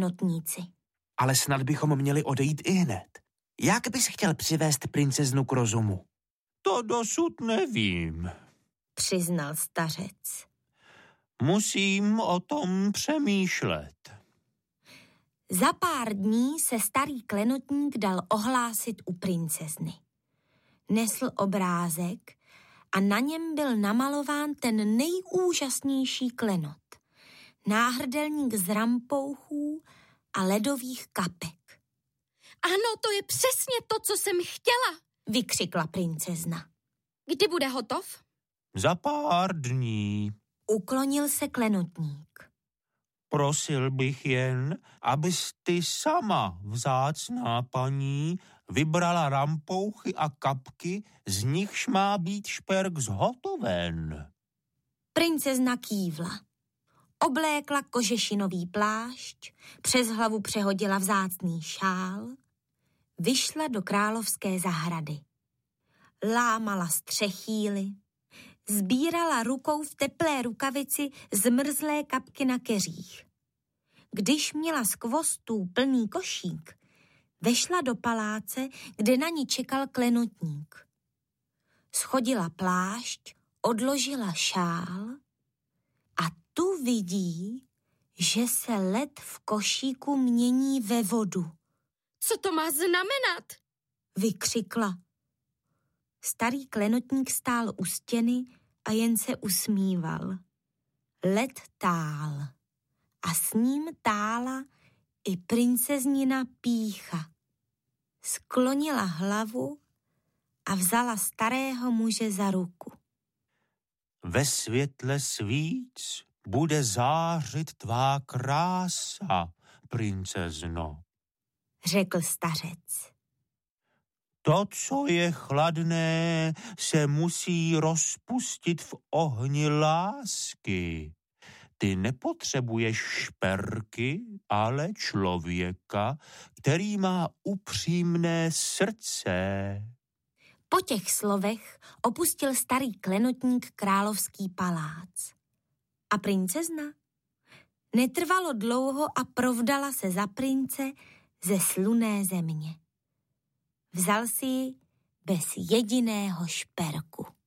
klenotníci. Ale snad bychom měli odejít ihned. Jak bys chtěl přivést princeznu k rozumu? To dosud nevím, přiznal stařec. Musím o tom přemýšlet. Za pár dní se starý klenotník dal ohlásit u princezny. Nesl obrázek a na něm byl namalován ten nejúžasnější klenot. Náhrdelník z rampouchů a ledových kapek. Ano, to je přesně to, co jsem chtěla, vykřikla princezna. Kdy bude hotov? Za pár dní. Uklonil se klenotník. Prosil bych jen, abys ty sama, vzácná paní, vybrala rampouchy a kapky, z nichž má být šperk zhotoven. Princezna kývla. Oblékla kožešinový plášť, přes hlavu přehodila vzácný šál, vyšla do královské zahrady. Lámala střechýly, sbírala rukou v teplé rukavici zmrzlé kapky na keřích. Když měla z kvostů plný košík, vešla do paláce, kde na ní čekal klenotník. Schodila plášť, odložila šál a tu vidí, že se led v košíku mění ve vodu. Co to má znamenat? Vykřikla. Starý klenotník stál u stěny a jen se usmíval. Led tál a s ním tála i princeznina Pýcha. Sklonila hlavu a vzala starého muže za ruku. Ve světle svíc bude zářit tvá krása, princezno, řekl stařec. To, co je chladné, se musí rozpustit v ohni lásky. Ty nepotřebuješ šperky, ale člověka, který má upřímné srdce. Po těch slovech opustil starý klenotník královský palác. A princezna? Netrvalo dlouho a provdala se za prince ze slunné země. Vzal si ji bez jediného šperku.